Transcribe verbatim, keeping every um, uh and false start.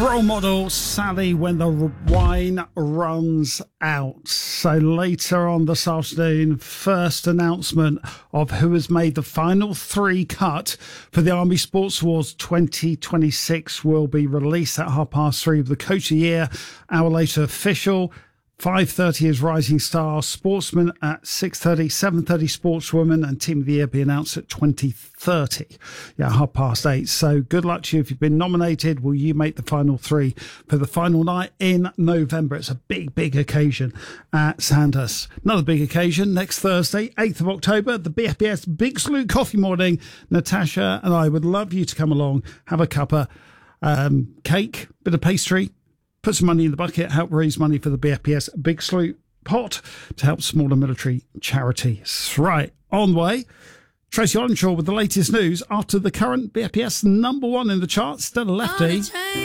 Role model Sally when the wine runs out. So later on this afternoon, first announcement of who has made the final three cut for the Army Sports Awards twenty twenty-six will be released at half past three with the Coach of the Year. Hour later, official. five thirty is Rising Star Sportsman at six thirty, seven thirty Sportswoman, and Team of the Year be announced at twenty thirty. Yeah, half past eight. So good luck to you if you've been nominated. Will you make the final three for the final night in November? It's a big, big occasion at Sandhurst. Another big occasion next Thursday, eighth of October, the B F B S Big Salute Coffee Morning. Natasha and I would love you to come along, have a cuppa, um, cake, bit of pastry, put some money in the bucket, help raise money for the B F P S Big Salute pot to help smaller military charities. Right, on the way, Tracy Onshaw with the latest news after the current B F P S number one in the charts, Stella Lefty.